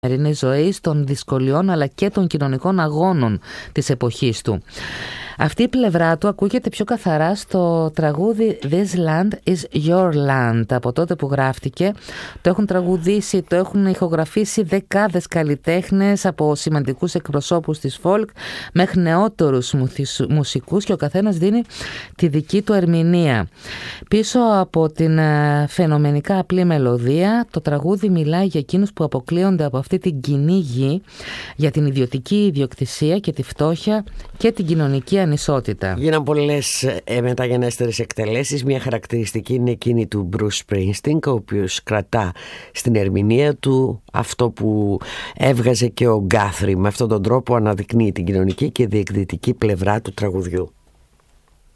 καθημερινής ζωής, των δυσκολιών αλλά και των κοινωνικών αγώνων της εποχής του. Αυτή η πλευρά του ακούγεται πιο καθαρά στο τραγούδι This Land is Your Land. Από τότε που γράφτηκε, το έχουν τραγουδήσει, το έχουν ηχογραφήσει δεκάδες καλλιτέχνες, από σημαντικούς εκπροσώπους της folk μέχρι νεότερους μουσικούς, και ο καθένας δίνει τη δική του ερμηνεία. Πίσω από την φαινομενικά απλή μελωδία, το τραγούδι μιλάει για εκείνους που αποκλείονται από αυτή την κοινή γη, για την ιδιωτική ιδιοκτησία και τη φτώχεια και την κοινωνική ανισότητα. Γίναν πολλές μεταγενέστερες εκτελέσεις. Μια χαρακτηριστική είναι εκείνη του Bruce Springsteen, ο οποίος κρατά στην ερμηνεία του αυτό που έβγαζε και ο Guthrie. Με αυτόν τον τρόπο αναδεικνύει την κοινωνική και διεκδικητική πλευρά του τραγουδιού.